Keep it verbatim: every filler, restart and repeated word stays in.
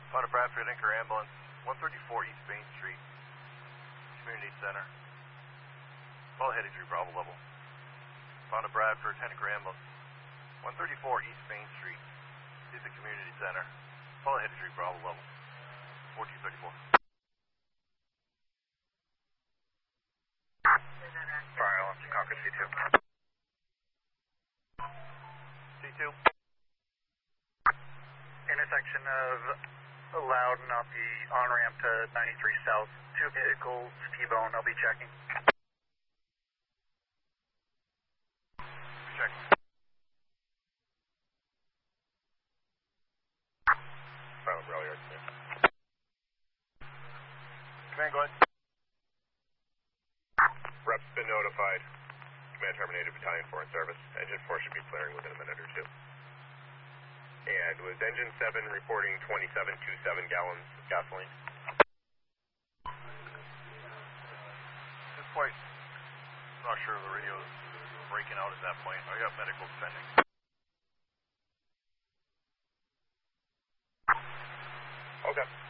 Found a Bradford Anchor Ambulance, one thirty-four East Main Street, Community Center. All heading through Bravo level. Found a Bradford Anchor Ambulance, one thirty-four East Main Street, is the Community Center. All heading through Bravo level. fourteen thirty-four. Fire Island, Concord C two. C two. Intersection of Loudon off the on-ramp to ninety-three South. Two vehicles, T-bone, I'll be checking. Check. Bravo, Bravo, yard. Command, go ahead. Rep's been notified. Command terminated battalion four in service. Engine four should be clearing within a minute or two. And was engine seven reporting twenty-seven point two seven gallons of gasoline? At this point, I'm not sure the radio is breaking out at that point. I got medical pending. Okay.